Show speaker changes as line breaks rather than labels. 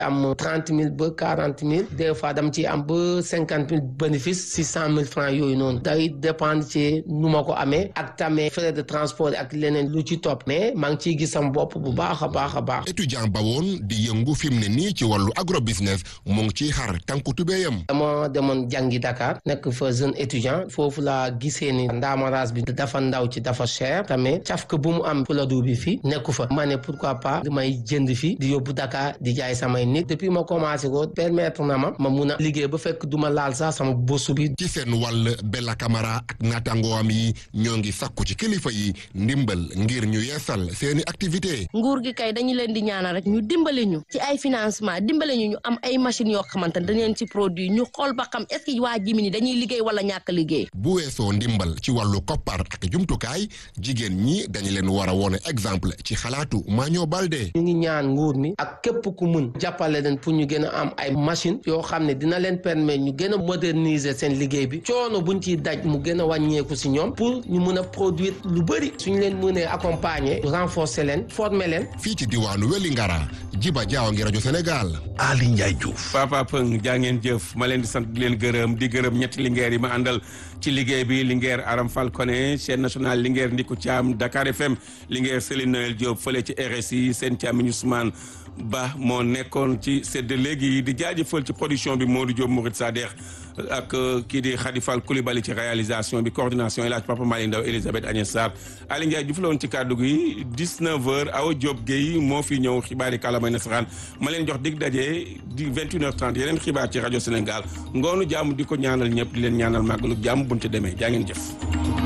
am 30 000 ba 40 000 des fois dama ciy am ba 50 000 bénéfice si 100 000 francs yooyu noonu day dépendre ci nu ma ko amee ak tamit frais de transport ak leneen lu ci topp mais maa ngi ciy gis sama bopp bu baax a baax a baax.
étudiant ba woon di yëngu fi mu ne nii ci wàllu agro business mu ngi ciy xar tànku tubéyam.
dama demoon jàngi Dakar nekk fa jeune étudiant foofu laa gisee ni ndaamaraas bi dafa ndaw ci dafa cher tamit cafka bu mu am Fuladu bi fii nekku fa ma ne pourquoi pas damay jënd fi di yóbbu Dakar di jaay samay nit depuis ma commencé ko permettre na ma mun a liggéey ba fekk duma laal sax sama bosu bi.
ci seen wàll Bella Camara ak naataangoom yi ñoo ngi sakku ci kilifa yi ndimbal ngir ñu yeesal seeni activité.
nguur gi kay dañu leen di ñaanal rek ñu dimbale ñu ci ay financement dimbale ñu am ay machines yoo xamante ne dañ leen ci produit ñu xool ba xam est-ce que waa Jimini dañuy liggéey wala ñàkk liggéey.
bu weesoo ndimbal ci wàllu koppar ak jumtukaay jigéen ñi dañu leen war a wone exemple ci xalaatu Maño Balde.
ñu ngi ñaan nguur mi ak képp ku mun jàppale leen pour ñu gën a am ay machine yoo xam ne dina leen permettre ñu gën a moderniser seen liggéey bi coono buñ ciy daj mu gën a wàññeeku si ñoom pour ñu mun a produire lu bëri suñu leen mënee accompagner renforcer leen former leen.
fii ci diwaanu Wellingara Jiba Jaaw ngi rajo Sénégal.
Ali Ndiaye Diouf.
Papa Pëng jaa ngeen jëf ma leen di sant di leen gërëm di gërëm ñetti lingeer yi ma àndal ci liggéey bi lingeer Aram Falcone chaîne nationale lingeer Ndiku Thiam Dakar FM lingeer Céline Noël Diop fële ci RSI seen càmmiñ Ousmane Ba moo nekkoon ci sedd léegi di jaajëfal ci production bi Modou Diop Mourid Sadex ak kii di Khady Fall Coulibaly ci réalisation bi coordination El Hadj Papa Malick Ndaw Elisabeth Agnès Sarr Ali Ndiaye Diouf la woon ci kàddu gi 19h Awa Diop Gueye moo fi ñëw xibaari kàllaamay nasaraan ma leen jox dig daje di 21h30 yeneen xibaar ci rajo Sénégal ngoonu jàmm di ko ñaanal ñëpp di leen ñaanal màggalu jàmm buñ ci demee jaa ngeen jëf.